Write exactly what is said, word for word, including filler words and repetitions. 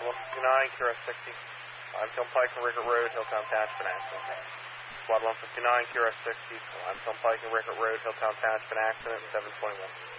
one fifty-nine, Q R S sixty. Limestone Pike and Rickett Road, Hilltown Attachment accident. Squad one fifty-nine, Q R S sixty. Limestone Pike and Rickett Road, Hilltown Attachment accident, seven twenty-one.